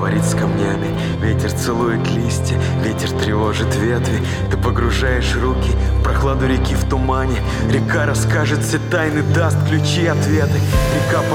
говорит с камнями, ветер целует листья, ветер тревожит ветви. Ты погружаешь руки в прохладу реки в тумане. Река расскажет все тайны, даст ключи, ответы. Река